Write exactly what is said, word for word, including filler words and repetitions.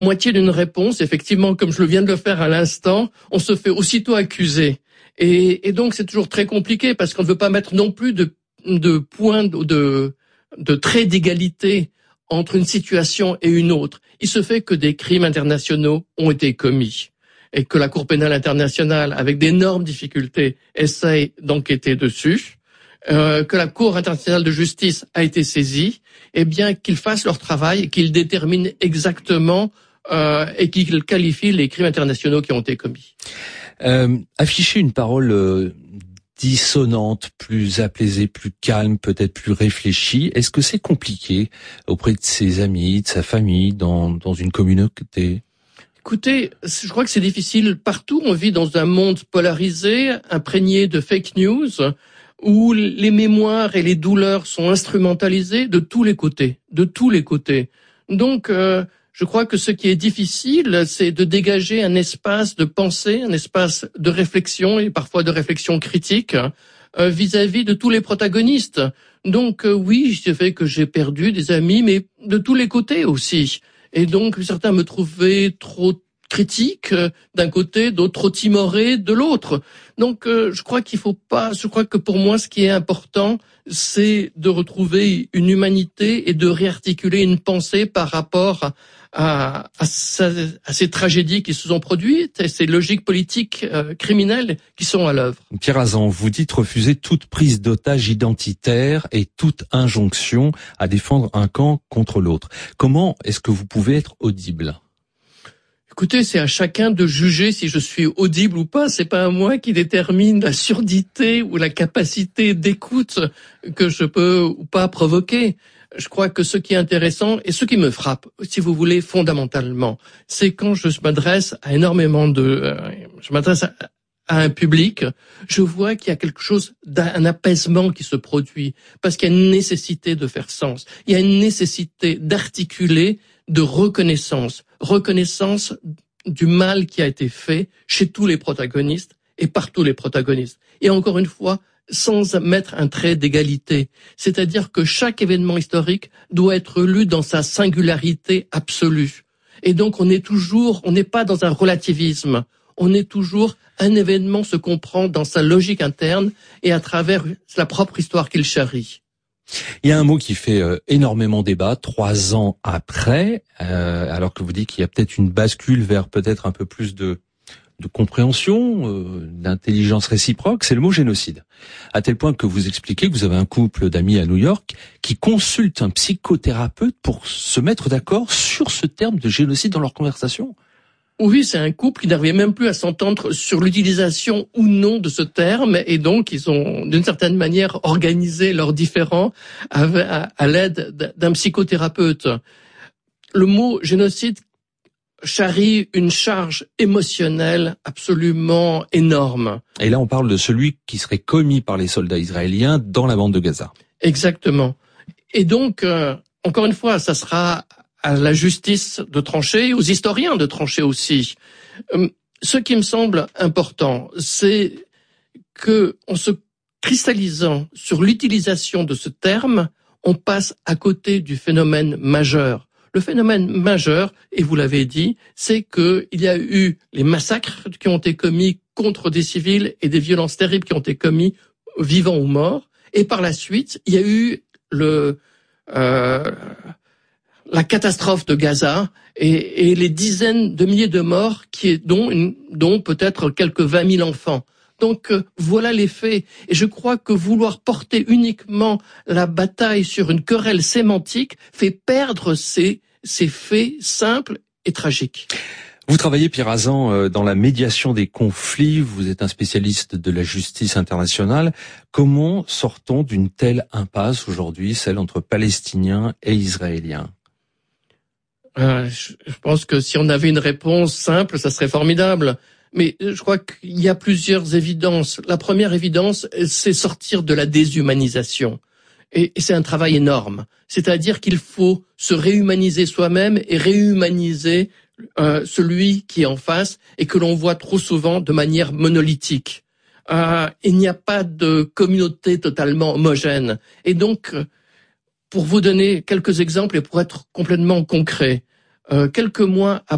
moitié d'une réponse. Effectivement, comme je le viens de le faire à l'instant, on se fait aussitôt accuser. Et, et donc, c'est toujours très compliqué parce qu'on ne veut pas mettre non plus de, de points, de, de traits d'égalité entre une situation et une autre. Il se fait que des crimes internationaux ont été commis et que la Cour pénale internationale, avec d'énormes difficultés, essaye d'enquêter dessus, euh, que la Cour internationale de justice a été saisie, eh bien qu'ils fassent leur travail et qu'ils déterminent exactement euh, et qu'ils qualifient les crimes internationaux qui ont été commis. Euh, afficher une parole euh, dissonante, plus apaisée, plus calme, peut-être plus réfléchie, est-ce que c'est compliqué auprès de ses amis, de sa famille, dans, dans une communauté ? Écoutez, je crois que c'est difficile partout. On vit dans un monde polarisé, imprégné de fake news, où les mémoires et les douleurs sont instrumentalisées de tous les côtés, de tous les côtés. Donc, euh, je crois que ce qui est difficile, c'est de dégager un espace de pensée, un espace de réflexion et parfois de réflexion critique euh, vis-à-vis de tous les protagonistes. Donc, euh, oui, c'est vrai que j'ai perdu des amis, mais de tous les côtés aussi. Et donc, certains me trouvaient trop critiques euh, d'un côté, d'autres trop timorés de l'autre. Donc, euh, je crois qu'il faut pas. Je crois que pour moi, ce qui est important, c'est de retrouver une humanité et de réarticuler une pensée par rapport à, à, à, sa, à ces tragédies qui se sont produites et ces logiques politiques euh, criminelles qui sont à l'œuvre. Pierre Azan, vous dites refuser toute prise d'otage identitaire et toute injonction à défendre un camp contre l'autre. Comment est-ce que vous pouvez être audible ? Écoutez, c'est à chacun de juger si je suis audible ou pas. C'est pas à moi qui détermine la surdité ou la capacité d'écoute que je peux ou pas provoquer. Je crois que ce qui est intéressant et ce qui me frappe, si vous voulez, fondamentalement, c'est quand je m'adresse à énormément de, euh, je m'adresse à, à un public, je vois qu'il y a quelque chose d'un apaisement qui se produit parce qu'il y a une nécessité de faire sens. Il y a une nécessité d'articuler de reconnaissance, reconnaissance du mal qui a été fait chez tous les protagonistes et par tous les protagonistes. Et encore une fois, sans mettre un trait d'égalité. C'est-à-dire que chaque événement historique doit être lu dans sa singularité absolue. Et donc on est toujours, on n'est pas dans un relativisme. On est toujours, un événement se comprend dans sa logique interne et à travers la propre histoire qu'il charrie. Il y a un mot qui fait euh, énormément débat, trois ans après, euh, alors que vous dites qu'il y a peut-être une bascule vers peut-être un peu plus de, de compréhension, euh, d'intelligence réciproque, c'est le mot génocide. À tel point que vous expliquez que vous avez un couple d'amis à New York qui consulte un psychothérapeute pour se mettre d'accord sur ce terme de génocide dans leur conversation. Oui, c'est un couple qui n'arrivait même plus à s'entendre sur l'utilisation ou non de ce terme, et donc ils ont d'une certaine manière organisé leurs différends à, à, à l'aide d'un psychothérapeute. Le mot génocide charrie une charge émotionnelle absolument énorme. Et là, on parle de celui qui serait commis par les soldats israéliens dans la bande de Gaza. Exactement. Et donc, euh, encore une fois, ça sera à la justice de trancher, aux historiens de trancher aussi. Euh, ce qui me semble important, c'est que, en se cristallisant sur l'utilisation de ce terme, on passe à côté du phénomène majeur. Le phénomène majeur, et vous l'avez dit, c'est qu'il y a eu les massacres qui ont été commis contre des civils et des violences terribles qui ont été commis, vivants ou morts. Et par la suite, il y a eu le... Euh, la catastrophe de Gaza et, et les dizaines de milliers de morts, qui est, dont, une, dont peut-être quelques vingt mille enfants. Donc euh, voilà les faits. Et je crois que vouloir porter uniquement la bataille sur une querelle sémantique fait perdre ces, ces faits simples et tragiques. Vous travaillez, Pierre Azan, dans la médiation des conflits. Vous êtes un spécialiste de la justice internationale. Comment sort-on d'une telle impasse aujourd'hui, celle entre Palestiniens et Israéliens ? Euh, je pense que si on avait une réponse simple, ça serait formidable. Mais je crois qu'il y a plusieurs évidences. La première évidence, c'est sortir de la déshumanisation. Et, et c'est un travail énorme. C'est-à-dire qu'il faut se réhumaniser soi-même et réhumaniser euh, celui qui est en face et que l'on voit trop souvent de manière monolithique. Euh, il n'y a pas de communauté totalement homogène. Et donc... Pour vous donner quelques exemples et pour être complètement concret, euh, quelques mois après